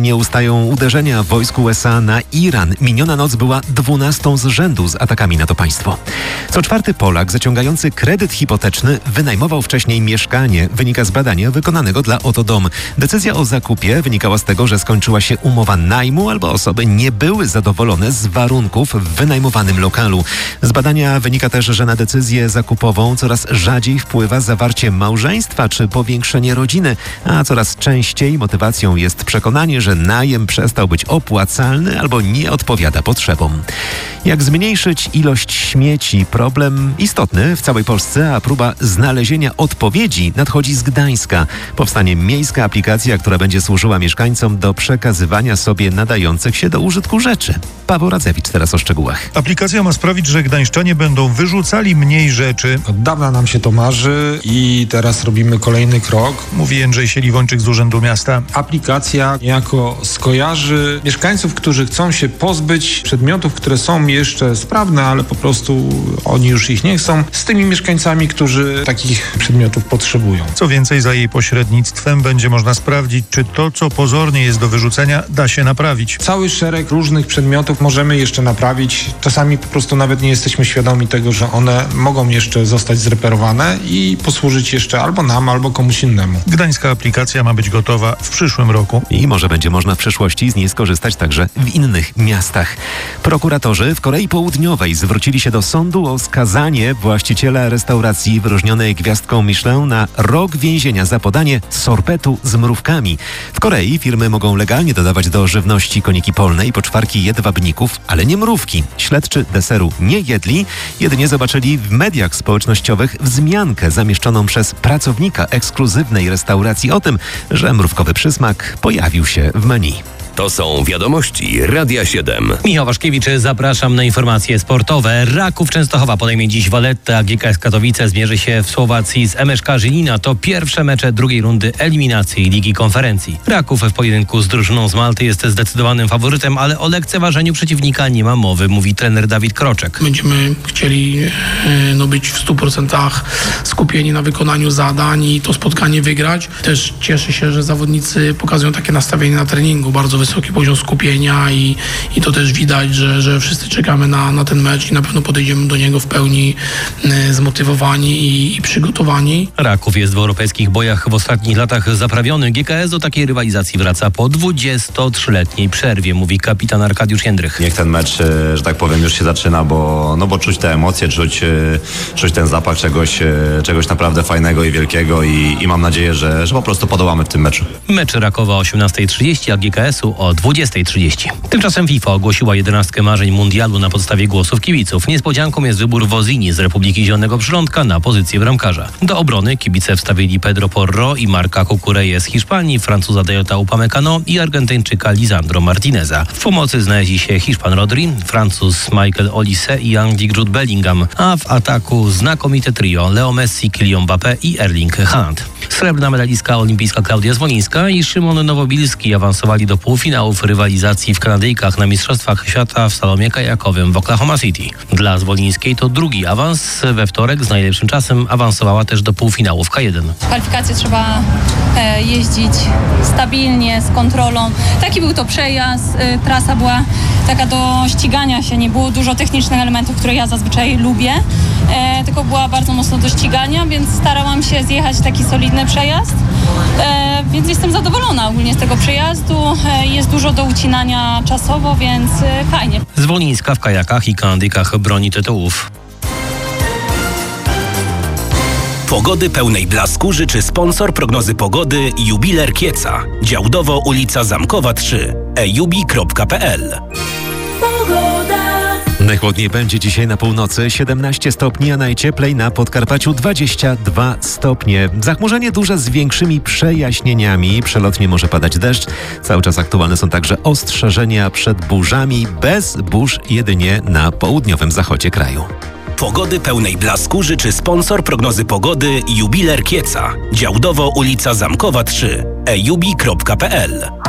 nie ustają uderzenia wojsk USA na Iran. Miniona noc była 12. z rzędu z atakami na to państwo. Co czwarty Polak zaciągający kredyt hipoteczny wynajmował wcześniej mieszkanie. Wynika z badania wykonanego dla Oto Dom. Decyzja o zakupie wynikała z tego, że skończyła się umowa najmu albo osoby nie były zadowolone z warunków w wynajmowanym lokalu. Z badania wynika też, że na decyzję zakupową coraz rzadziej wpływa zawarcie małżeństwa czy powiększenie rodziny, a coraz częściej motywacją jest przekonanie, że najem przestał być opłacalny albo nie odpowiada potrzebom. Jak zmniejszyć ilość śmieci? Problem istotny w całej Polsce, a próba znalezienia odpowiedzi nadchodzi z Gdańska. Powstanie miejska aplikacja, która będzie służyła mieszkańcom do przekazywania sobie nadających się do użytku rzeczy. Paweł Radzewicz teraz o szczegółach. Aplikacja ma sprawić, że gdańszczanie będą wyrzucali mniej rzeczy. Od dawna nam się to marzy i teraz robimy kolejny krok. Mówi Jędrzej Siliwończyk z Urzędu Miasta. Aplikacja niejako skojarzy mieszkańców, którzy chcą się pozbyć przedmiotów, które są jeszcze sprawne, ale po prostu oni już ich nie chcą, z tymi mieszkańcami, którzy takich przedmiotów potrzebują. Co więcej, za jej pośrednictwem będzie można sprawdzić, czy to, co pozornie jest do wyrzucenia, da się naprawić. Cały szereg różnych przedmiotów możemy jeszcze naprawić. Czasami po prostu nawet nie jesteśmy świadomi tego, że one mogą jeszcze zostać zreperowane i posłużyć jeszcze albo nam, albo komuś innemu. Gdańska aplikacja ma być gotowa w przyszłym roku. I może będzie można w przyszłości z niej skorzystać także w innych miastach. Prokuratorzy w Korei Południowej zwrócili się do sądu o skazanie właściciela restauracji wyróżnionej gwiazdką Michelin na rok więzienia za podanie sorbetu z mrówkami. W Korei firmy mogą legalnie dodawać do żywności koniki polne i poczwarki jedwabników, ale nie mrówki. Śledczy deseru nie jedli, jedynie zobaczyli w mediach społecznościowych wzmiankę zamieszczoną przez pracownika ekskluzywnej restauracji o tym, że mrówkowy przysmak pojawił się w menu. To są wiadomości Radia 7. Michał Waszkiewicz, zapraszam na informacje sportowe. Raków Częstochowa podejmie dziś Valletta, a GKS Katowice zmierzy się w Słowacji z MŠK Żylina. To pierwsze mecze drugiej rundy eliminacji Ligi Konferencji. Raków w pojedynku z drużyną z Malty jest zdecydowanym faworytem, ale o lekceważeniu przeciwnika nie ma mowy, mówi trener Dawid Kroczek. Będziemy chcieli być w 100% skupieni na wykonaniu zadań i to spotkanie wygrać. Też cieszę się, że zawodnicy pokazują takie nastawienie na treningu, bardzo wysoki poziom skupienia i to też widać, że wszyscy czekamy na ten mecz i na pewno podejdziemy do niego w pełni zmotywowani i przygotowani. Raków jest w europejskich bojach w ostatnich latach zaprawiony. GKS do takiej rywalizacji wraca po 23-letniej przerwie, mówi kapitan Arkadiusz Jędrych. Niech ten mecz, że tak powiem, już się zaczyna, bo czuć te emocje, czuć ten zapach czegoś naprawdę fajnego i wielkiego i mam nadzieję, że po prostu podołamy w tym meczu. Mecz Rakowa o 18:30, a GKS-u o 20:30. Tymczasem FIFA ogłosiła 11 marzeń mundialu na podstawie głosów kibiców. Niespodzianką jest wybór Wozini z Republiki Zielonego Przylądka na pozycję bramkarza. Do obrony kibice wstawili Pedro Porro i Marca Cucureje z Hiszpanii, Francuza Dayota Upamecano i Argentyńczyka Lisandro Martineza. W pomocy znaleźli się Hiszpan Rodri, Francuz Michael Olise i Anglik Jude Bellingham, a w ataku znakomite trio Leo Messi, Kylian Mbappé i Erling Haaland. Srebrna medalistka olimpijska Klaudia Zwolińska i Szymon Nowobilski awansowali do półfinałów rywalizacji w Kanadyjkach na Mistrzostwach Świata w slalomie kajakowym w Oklahoma City. Dla Zwolińskiej to drugi awans. We wtorek z najlepszym czasem awansowała też do półfinału w K1. Kwalifikacje trzeba jeździć stabilnie, z kontrolą. Taki był to przejazd. Trasa była taka do ścigania się. Nie było dużo technicznych elementów, które ja zazwyczaj lubię. Tylko była bardzo mocno do ścigania, więc starałam się zjechać taki solidny przejazd. Więc jestem zadowolona ogólnie z tego przejazdu. Jest dużo do ucinania czasowo, więc fajnie. Zwolińska w kajakach i kanadyjkach broni tytułów. Pogody pełnej blasku życzy sponsor prognozy pogody Jubiler Kieca. Działdowo ulica Zamkowa 3. ejubi.pl. Najchłodniej będzie dzisiaj na północy, 17 stopni, a najcieplej na Podkarpaciu 22 stopnie. Zachmurzenie duże z większymi przejaśnieniami, przelotnie może padać deszcz. Cały czas aktualne są także ostrzeżenia przed burzami, bez burz jedynie na południowym zachodzie kraju. Pogody pełnej blasku życzy sponsor prognozy pogody Jubiler Kieca. Działdowo ulica Zamkowa 3. ejubi.pl.